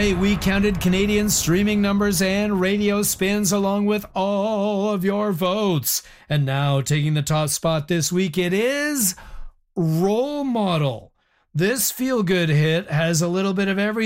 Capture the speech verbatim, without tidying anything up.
Friday, we counted Canadian streaming numbers and radio spins along with all of your votes. And now, taking the top spot this week, it is Role Model. This feel-good hit has a little bit of everything.